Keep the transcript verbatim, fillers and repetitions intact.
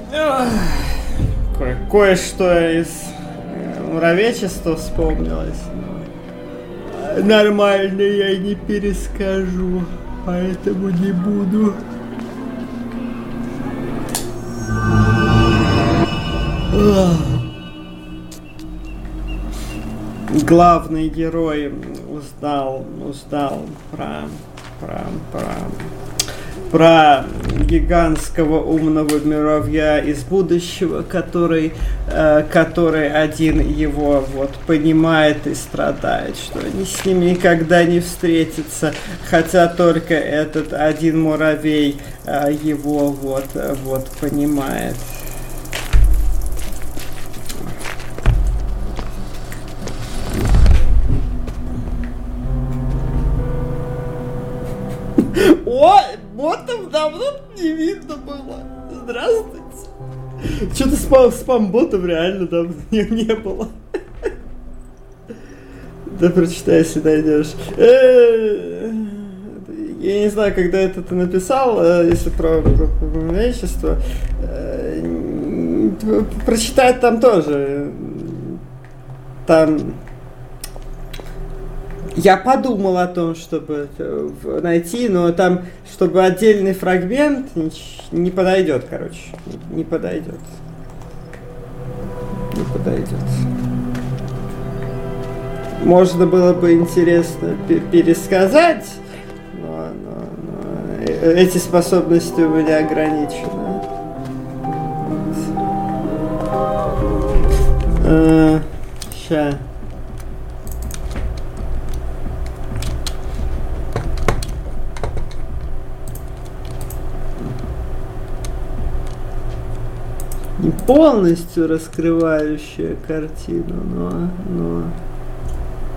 Ко- кое-что из муравечества вспомнилось. Нормально я не перескажу, поэтому не буду. Главный герой узнал, узнал про, про, про, про гигантского умного муравья из будущего, который, э, который один его вот понимает и страдает, что они с ним никогда не встретятся, хотя только этот один муравей э, его вот, вот понимает. О, вот там давно не видно было. Здравствуйте. Что-то спам, спам-ботов реально давно не, не было. Да прочитай, если найдешь. Я не знаю, когда это ты написал, если про человечество. Прочитать там тоже. Там... Я подумал о том, чтобы найти, но там, чтобы отдельный фрагмент не, не подойдет, короче. Не, не подойдет. Не подойдет. Можно было бы интересно пересказать, но, но, но эти способности у меня ограничены. А, ща. Не полностью раскрывающая картину, но, но